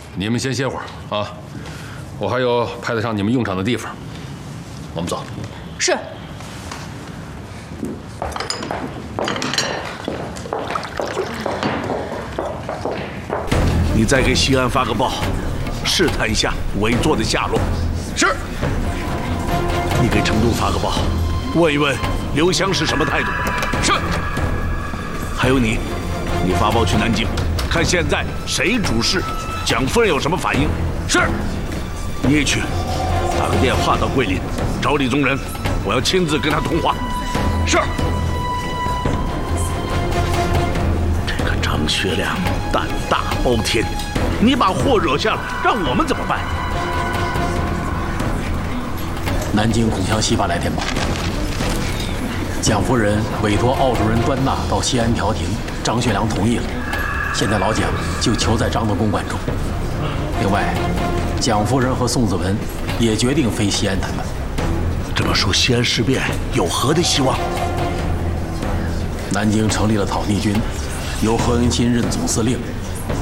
你们先歇会儿啊，我还有派得上你们用场的地方。我们走。 是。 你再给西安发个报，试探一下委座的下落。 是。 你给成都发个报，问一问刘湘是什么态度。 是。 还有你发报去南京，看现在谁主事，蒋夫人有什么反应。 是。 你也去，打个电话到桂林，找李宗仁，我要亲自跟他通话。 是。 这个张学良胆大包天，你把祸惹下了，让我们怎么办？ 南京孔祥西发来电报，蒋夫人委托澳洲人端纳到西安调停，张学良同意了。现在老蒋就囚在张德公馆中。另外，蒋夫人和宋子文也决定飞西安谈判。 这么说，西安事变有和的希望？ 南京成立了讨逆军，由何应钦任总司令，